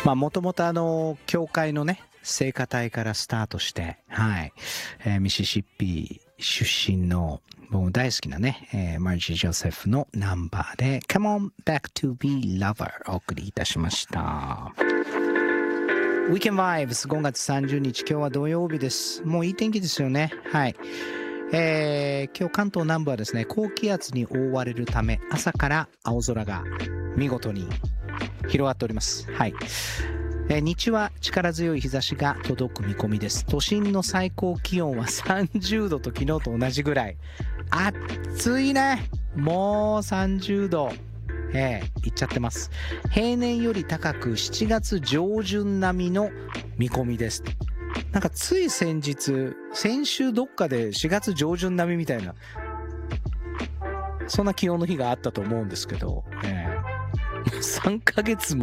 もともと教会のね、聖歌隊からスタートして、はい、ミシシッピ出身の、もう大好きなね、マルチ・ジョセフのナンバーで、Come on back to be lover お送りいたしました。Weekend Vibes 5月30日、今日は土曜日です。もういい天気ですよね。はい。今日関東南部はですね、高気圧に覆われるため、朝から青空が見事に広がっております。はい。日中は力強い日差しが届く見込みです。都心の最高気温は30度と昨日と同じぐらい。暑いね。もう30度。いっちゃってます。平年より高く7月上旬並みの見込みです。なんかつい先週どっかで4月上旬並みみたいな、そんな気温の日があったと思うんですけど、3ヶ月も